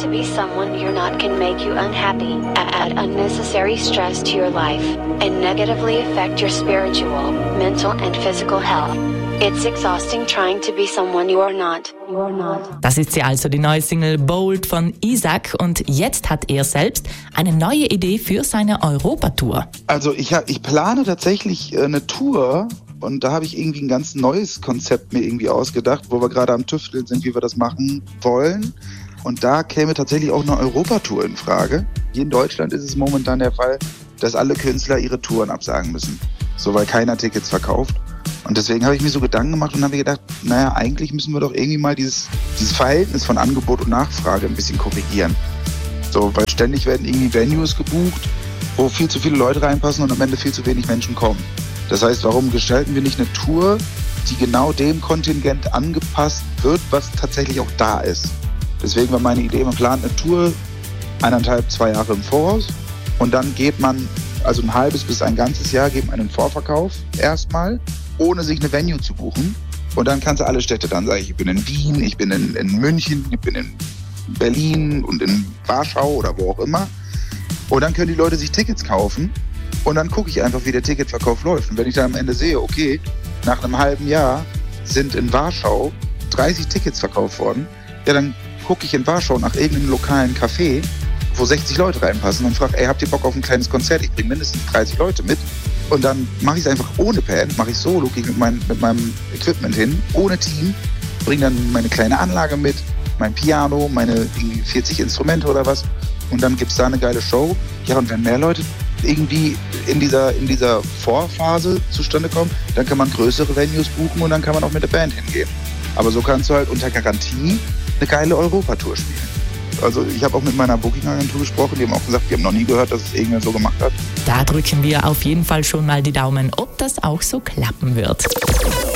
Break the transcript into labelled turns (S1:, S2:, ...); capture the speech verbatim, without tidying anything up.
S1: to be someone you're not can make you unhappy, add unnecessary stress to your life, and negatively affect your spiritual, mental and physical health. It's exhausting trying to be someone you are not. You are not.
S2: Das ist sie also, die neue Single Bold von Isaac. Und jetzt hat er selbst eine neue Idee für seine Europatour.
S3: Also ich, hab, ich plane tatsächlich eine Tour. Und da habe ich irgendwie ein ganz neues Konzept mir irgendwie ausgedacht, wo wir gerade am Tüfteln sind, wie wir das machen wollen. Und da käme tatsächlich auch eine Europatour in Frage. Hier in Deutschland ist es momentan der Fall, dass alle Künstler ihre Touren absagen müssen. So, weil keiner Tickets verkauft. Und deswegen habe ich mir so Gedanken gemacht und habe mir gedacht, naja, eigentlich müssen wir doch irgendwie mal dieses, dieses Verhältnis von Angebot und Nachfrage ein bisschen korrigieren. So, weil ständig werden irgendwie Venues gebucht, wo viel zu viele Leute reinpassen und am Ende viel zu wenig Menschen kommen. Das heißt, warum gestalten wir nicht eine Tour, die genau dem Kontingent angepasst wird, was tatsächlich auch da ist? Deswegen war meine Idee, man plant eine Tour eineinhalb, zwei Jahre im Voraus und dann geht man, also ein halbes bis ein ganzes Jahr, geht man in den Vorverkauf erstmal, ohne sich eine Venue zu buchen. Und dann kannst du alle Städte dann sagen, ich bin in Wien, ich bin in, in München, ich bin in Berlin und in Warschau oder wo auch immer. Und dann können die Leute sich Tickets kaufen. Und dann gucke ich einfach, wie der Ticketverkauf läuft. Und wenn ich dann am Ende sehe, okay, nach einem halben Jahr sind in Warschau dreißig Tickets verkauft worden, ja, dann gucke ich in Warschau nach irgendeinem lokalen Café, wo sechzig Leute reinpassen und frage, ey, habt ihr Bock auf ein kleines Konzert? Ich bringe mindestens dreißig Leute mit. Und dann mache ich es einfach ohne Band, mache ich solo, gehe mit, mein, mit meinem Equipment hin, ohne Team, bringe dann meine kleine Anlage mit, mein Piano, meine vierzig Instrumente oder was. Und dann gibt es da eine geile Show. Ja, und wenn mehr Leute irgendwie in dieser, in dieser Vorphase zustande kommen, dann kann man größere Venues buchen und dann kann man auch mit der Band hingehen. Aber so kannst du halt unter Garantie eine geile Europatour spielen. Also ich habe auch mit meiner Booking-Agentur gesprochen, die haben auch gesagt, die haben noch nie gehört, dass es irgendwer so gemacht hat.
S2: Da drücken wir auf jeden Fall schon mal die Daumen, ob das auch so klappen wird.